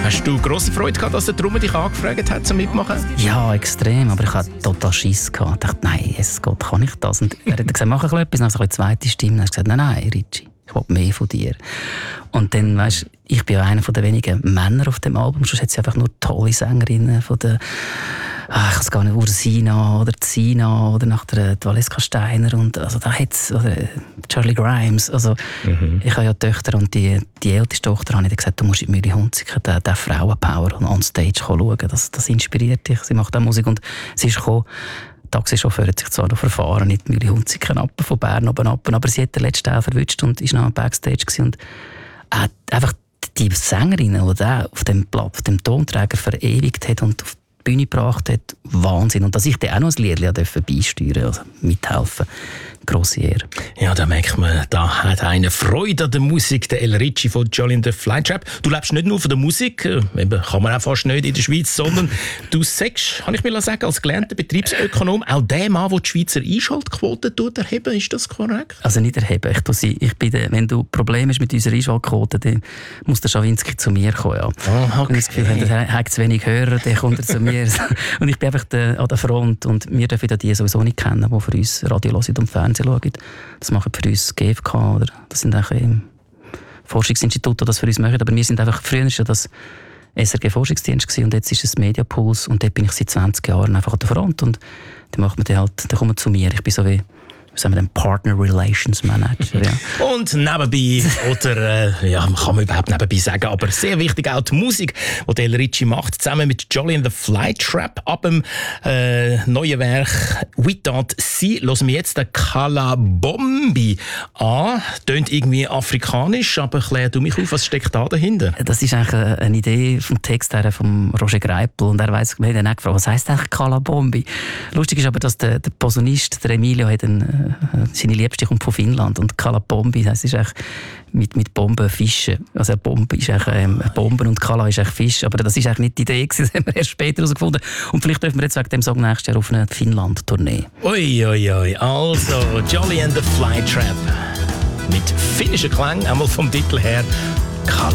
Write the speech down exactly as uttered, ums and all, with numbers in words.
Hast du grosse Freude gehabt, dass der Drummer dich angefragt hat, zum Mitmachen? Ja, extrem. Aber ich hatte total Schiss gehabt. Ich dachte, nein, Jesus Gott, kann ich das? Und er hat gesagt, mach ein etwas. Dann habe ich eine zweite Stimme. Dann habe ich gesagt, nein, nein, Richie, ich will mehr von dir. Und dann, weisst, ich bin ja einer der wenigen Männer auf dem Album. Sonst hat sie einfach nur tolle Sängerinnen von der, ach, ich weiß gar nicht, Ursina oder Zina oder nach der Valeska Steiner und also da hat's, oder Charlie Grimes. Also mhm. ich habe ja Töchter und die, die älteste Tochter habe ich gesagt, du musst in Mühle Hunziken den, den Frauenpower on Stage schauen. Das, das inspiriert dich. Sie macht auch Musik und sie ist gekommen. Der Taxichauffeur hat sich zwar noch verfahren, nicht Mühle Hunziken ab, von Bern oben ab, aber sie hat den letzten Teil verwünscht und ist noch am Backstage gewesen und hat einfach die Sängerin, die er auf dem, auf dem Tonträger verewigt hat und auf die Bühne gebracht hat, Wahnsinn. Und dass ich dann auch noch ein Liedchen beisteuern, also mithelfen, grosse Ehre. Ja, da merkt man, da hat einer Freude an der Musik, der El Richie von Jolly and the Flytrap. Du lebst nicht nur von der Musik, eben, kann man auch fast nicht in der Schweiz, sondern du sagst, kann ich mir sagen, als gelernter Betriebsökonom, auch der Mann, der die Schweizer Einschaltquote erheben, ist das korrekt? Also nicht erheben, ich, sie, ich bin der, wenn du Probleme hast mit unserer Einschaltquote, dann muss der Schawinski zu mir kommen. Ja. Oh, okay. Wenn ich das Gefühl habe, er hat zu wenig Hörer, dann kommt er zu mir. Und ich bin einfach der, an der Front und wir dürfen die sowieso nicht kennen, die für uns Radio hören und Fernsehen schauen. Das machen für uns G F K oder das sind auch Forschungsinstitute, die das für uns machen. Aber wir sind einfach, früher war das S R G-Forschungsdienst und jetzt ist es Mediapuls und dort bin ich seit zwanzig Jahren einfach an der Front und dann macht man den halt, dann kommt man zu mir. Ich bin so wie sagen wir den Partner Relations Manager. Ja. Und nebenbei, oder äh, ja, kann man überhaupt nebenbei sagen, aber sehr wichtig auch die Musik, die El Richie macht, zusammen mit Jolly and the Flytrap. Ab dem äh, neuen Werk «Without Sie» hören wir jetzt den Kalabombi an. Tönt irgendwie afrikanisch, aber klär du mich auf, was steckt da dahinter? Das ist eigentlich eine Idee vom Text her von Roger Greipel und er weiss, wir haben ihn auch gefragt, was heisst eigentlich Kalabombi? Lustig ist aber, dass der, der Posaunist, der Emilio, hat einen seine Liebste kommt von Finnland und Kalabombi, das ist eigentlich mit, mit Bomben fischen. Also eine Bombe ist eigentlich ähm, Bomben und Kala ist eigentlich Fisch, aber das ist eigentlich nicht die Idee gewesen, das haben wir erst später herausgefunden. Und vielleicht dürfen wir jetzt wegen dem Song nächstes Jahr auf eine Finnland-Tournee. Ui, ui, ui. Also, Jolly and the Flytrap mit finnischen Klang, einmal vom Titel her, Kala.